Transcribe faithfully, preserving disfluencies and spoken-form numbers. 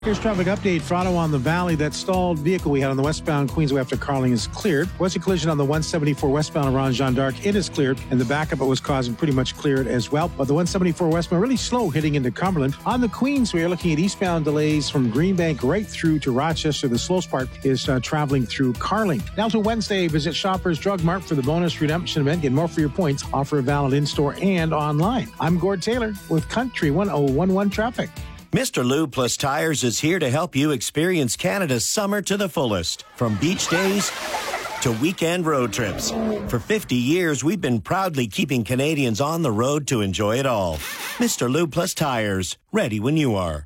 Here's traffic update. For Ottawa on the Valley, that stalled vehicle we had on the westbound Queensway after Carling is cleared. Was a collision on the one seventy-four westbound around Jeanne d'Arc. It is cleared, and the backup it was causing pretty much cleared as well. But the one seventy-four westbound really slow heading into Cumberland. On the Queensway, we're looking at eastbound delays from Greenbank right through to Rochester. The slowest part is uh, traveling through Carling. Now to Wednesday, visit Shoppers Drug Mart for the bonus redemption event. Get more for your points. Offer valid in-store and online. I'm Gord Taylor with Country one oh one one Traffic. Mister Lube Plus Tires is here to help you experience Canada's summer to the fullest. From beach days to weekend road trips. For fifty years, we've been proudly keeping Canadians on the road to enjoy it all. Mister Lube Plus Tires, ready when you are.